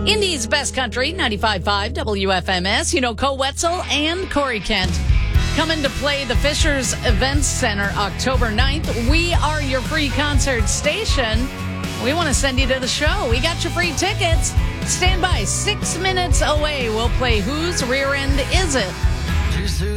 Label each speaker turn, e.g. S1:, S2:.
S1: Indy's Best Country, 95.5 WFMS. You know, Co Wetzel and Corey Kent coming to play the Fishers Events Center October 9th. We are your free concert station. We want to send you to the show. We got your free tickets. Stand by. 6 minutes away. We'll play Whose Rear End Is It?